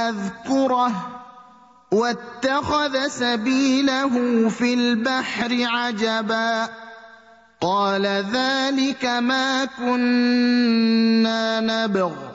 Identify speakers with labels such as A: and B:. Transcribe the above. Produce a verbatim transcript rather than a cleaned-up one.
A: أذكره واتخذ سبيله في البحر عجبا قال ذلك ما كنا نبغ